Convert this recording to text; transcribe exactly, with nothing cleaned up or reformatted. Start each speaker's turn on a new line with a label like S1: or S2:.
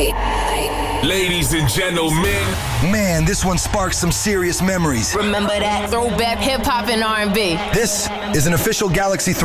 S1: Ladies and gentlemen.
S2: Man, this one sparks some serious memories.
S3: Remember that throwback hip hop and R and B.
S2: This is an official Galaxy